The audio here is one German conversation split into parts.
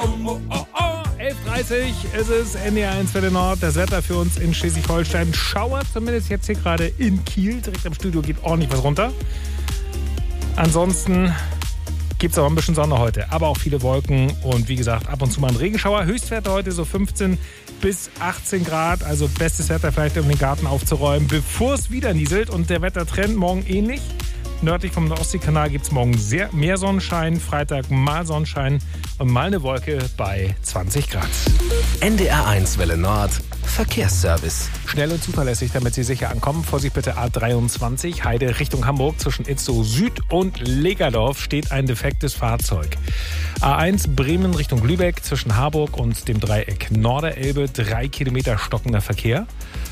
11:30 ist es, NDR1 Welle Nord. Das Wetter für uns in Schleswig-Holstein. Schauer zumindest jetzt hier gerade in Kiel. Direkt am Studio geht ordentlich was runter. Ansonsten gibt es auch ein bisschen Sonne heute, aber auch viele Wolken und wie gesagt, ab und zu mal ein Regenschauer. Höchstwerte heute so 15 bis 18 Grad, also bestes Wetter vielleicht, um den Garten aufzuräumen, bevor es wieder nieselt. Und der Wettertrend morgen ähnlich. Nördlich vom Ostseekanal gibt es morgen mehr Sonnenschein, Freitag mal Sonnenschein und mal eine Wolke bei 20 Grad. NDR1 Welle Nord, Verkehrsservice. Schnell und zuverlässig, damit Sie sicher ankommen. Vorsicht bitte A23, Heide Richtung Hamburg. Zwischen Itzehoe Süd und Legerdorf steht ein defektes Fahrzeug. A1 Bremen Richtung Lübeck zwischen Harburg und dem Dreieck Norderelbe. 3 Kilometer stockender Verkehr.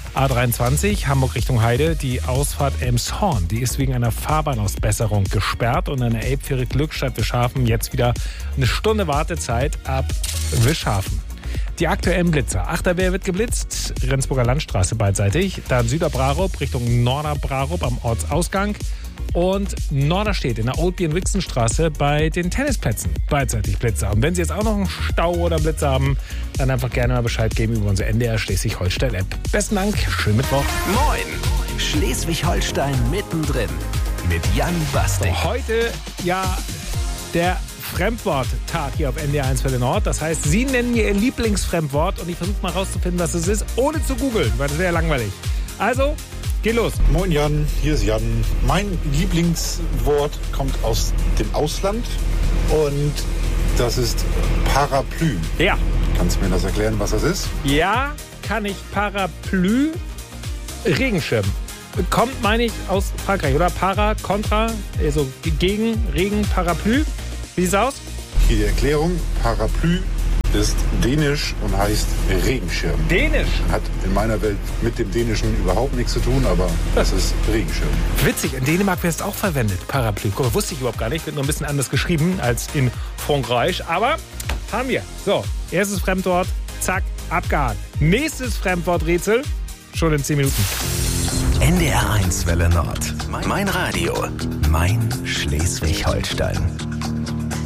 A23 Hamburg Richtung Heide, die Ausfahrt Elmshorn, die ist wegen einer Fahrbahnausbesserung gesperrt und an der Elbfähre Glückstadt Wischhafen jetzt wieder eine Stunde Wartezeit ab Wischhafen. Die aktuellen Blitzer. Achterwehr wird geblitzt, Rendsburger Landstraße beidseitig, dann Süderbrarup Richtung Norderbrarup am Ortsausgang und Norderstedt in der Old-Bien-Wixen-Straße bei den Tennisplätzen beidseitig Blitzer. Und wenn Sie jetzt auch noch einen Stau oder Blitzer haben, dann einfach gerne mal Bescheid geben über unsere NDR Schleswig-Holstein-App. Besten Dank, schönen Mittwoch. Moin, Schleswig-Holstein mittendrin mit Jan Bastik. Heute ja der Fremdworttag hier auf NDR1 Welle Nord. Das heißt, Sie nennen mir Ihr Lieblingsfremdwort und ich versuche mal rauszufinden, was es ist, ohne zu googeln, weil das wäre ja langweilig. Also, geh los. Moin Jan, hier ist Jan. Mein Lieblingswort kommt aus dem Ausland und das ist Parapluie. Ja. Kannst du mir das erklären, was das ist? Ja, kann ich. Parapluie, Regenschirm. Kommt, meine ich, aus Frankreich, oder? Para, Contra, also gegen, Regen, Parapluie. Wie sieht's aus? Hier die Erklärung. Parapluie ist dänisch und heißt Regenschirm. Dänisch? Hat in meiner Welt mit dem Dänischen überhaupt nichts zu tun, aber das ist Regenschirm. Witzig, in Dänemark wird es auch verwendet, Parapluie. Guck mal, wusste ich überhaupt gar nicht. Wird nur ein bisschen anders geschrieben als in Frankreich. Aber haben wir. So, erstes Fremdwort, zack, abgehakt. Nächstes Fremdworträtsel, schon in 10 Minuten. NDR1 Welle Nord. Mein Radio, mein Schleswig-Holstein.